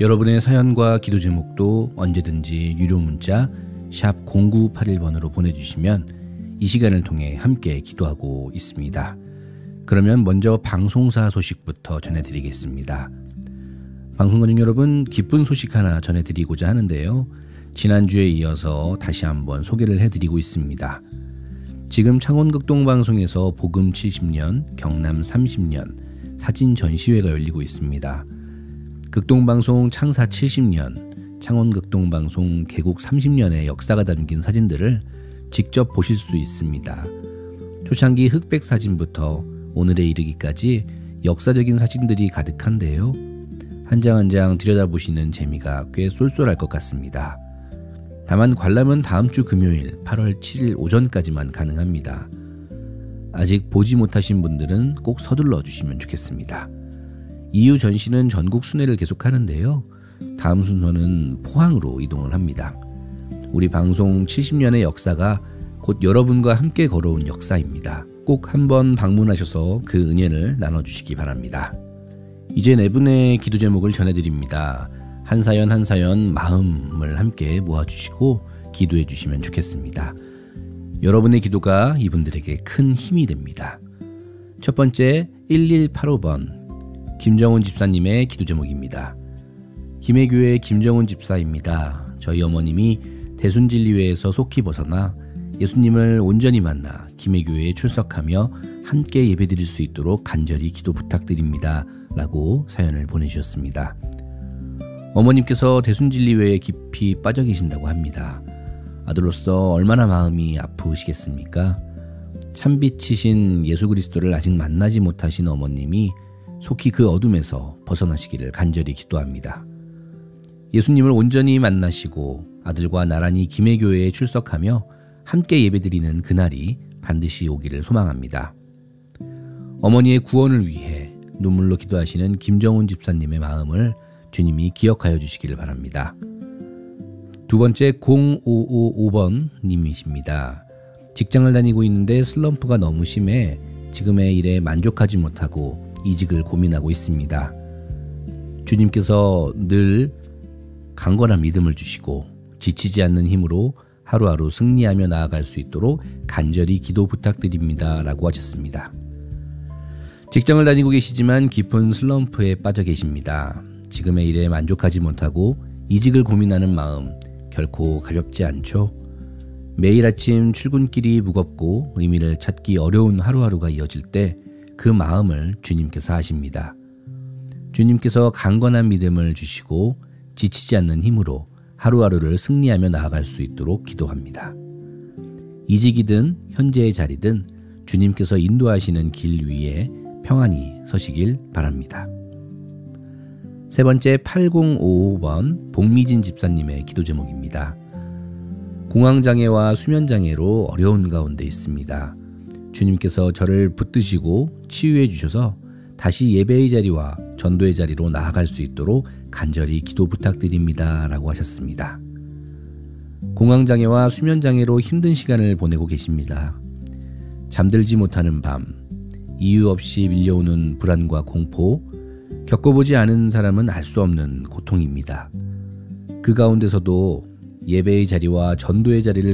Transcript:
여러분의 사연과 기도 제목도 언제든지 유료 문자 샵 0981번으로 보내주시면 이 시간을 통해 함께 기도하고 있습니다. 그러면 먼저 방송사 소식부터 전해드리겠습니다. 방송가 중 여러분, 기쁜 소식 하나 전해드리고자 하는데요. 지난주에 이어서 다시 한번 소개를 해드리고 있습니다. 지금 창원극동방송에서 복음 70년, 경남 30년 사진 전시회가 열리고 있습니다. 극동방송 창사 70년, 창원극동방송 개국 30년의 역사가 담긴 사진들을 직접 보실 수 있습니다. 초창기 흑백 사진부터 오늘에 이르기까지 역사적인 사진들이 가득한데요. 한 장 한 장 들여다보시는 재미가 꽤 쏠쏠할 것 같습니다. 다만 관람은 다음 주 금요일 8월 7일 오전까지만 가능합니다. 아직 보지 못하신 분들은 꼭 서둘러 주시면 좋겠습니다. 이후 전시는 전국 순회를 계속하는데요. 다음 순서는 포항으로 이동을 합니다. 우리 방송 70년의 역사가 곧 여러분과 함께 걸어온 역사입니다. 꼭 한번 방문하셔서 그 은혜를 나눠주시기 바랍니다. 이제 네 분의 기도 제목을 전해드립니다. 한 사연 한 사연 마음을 함께 모아주시고 기도해 주시면 좋겠습니다. 여러분의 기도가 이분들에게 큰 힘이 됩니다. 첫 번째 1185번 김정훈 집사님의 기도 제목입니다. 김해교회 김정훈 집사입니다. 저희 어머님이 대순진리회에서 속히 벗어나 예수님을 온전히 만나 김해교회에 출석하며 함께 예배드릴 수 있도록 간절히 기도 부탁드립니다. 라고 사연을 보내주셨습니다. 어머님께서 대순진리회에 깊이 빠져 계신다고 합니다. 아들로서 얼마나 마음이 아프시겠습니까? 참빛이신 예수 그리스도를 아직 만나지 못하신 어머님이 속히 그 어둠에서 벗어나시기를 간절히 기도합니다. 예수님을 온전히 만나시고 아들과 나란히 김해교회에 출석하며 함께 예배드리는 그날이 반드시 오기를 소망합니다. 어머니의 구원을 위해 눈물로 기도하시는 김정훈 집사님의 마음을 주님이 기억하여 주시기를 바랍니다. 두 번째 0555번 님이십니다. 직장을 다니고 있는데 슬럼프가 너무 심해 지금의 일에 만족하지 못하고 이직을 고민하고 있습니다. 주님께서 늘 강건한 믿음을 주시고 지치지 않는 힘으로 하루하루 승리하며 나아갈 수 있도록 간절히 기도 부탁드립니다. 라고 하셨습니다. 직장을 다니고 계시지만 깊은 슬럼프에 빠져 계십니다. 지금의 일에 만족하지 못하고 이직을 고민하는 마음 결코 가볍지 않죠. 매일 아침 출근길이 무겁고 의미를 찾기 어려운 하루하루가 이어질 때 그 마음을 주님께서 아십니다. 주님께서 강건한 믿음을 주시고 지치지 않는 힘으로 하루하루를 승리하며 나아갈 수 있도록 기도합니다. 이직이든 현재의 자리든 주님께서 인도하시는 길 위에 평안히 서시길 바랍니다. 세 번째 8055번 복미진 집사님의 기도 제목입니다. 공황장애와 수면장애로 어려운 가운데 있습니다. 주님께서 저를 붙드시고 치유해 주셔서 다시 예배의 자리와 전도의 자리로 나아갈 수 있도록 간절히 기도 부탁드립니다. 라고 하셨습니다. 공황장애와 수면장애로 힘든 시간을 보내고 계십니다. 잠들지 못하는 밤, 이유 없이 밀려오는 불안과 공포, 겪어보지 않은 사람은 알 수 없는 고통입니다. 그 가운데서도 예배의 자리와 전도의 자리를